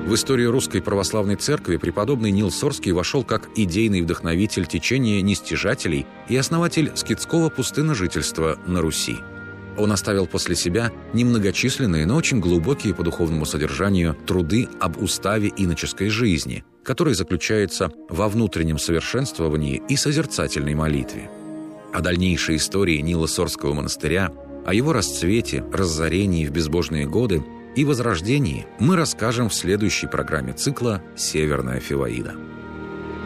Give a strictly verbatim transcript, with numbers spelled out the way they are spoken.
В историю Русской Православной Церкви преподобный Нил Сорский вошел как идейный вдохновитель течения нестяжателей и основатель скитского пустынножительства на Руси. Он оставил после себя немногочисленные, но очень глубокие по духовному содержанию труды об уставе иноческой жизни, который заключается во внутреннем совершенствовании и созерцательной молитве. О дальнейшей истории Нила Сорского монастыря, о его расцвете, разорении в безбожные годы и возрождении мы расскажем в следующей программе цикла «Северная Фиваида».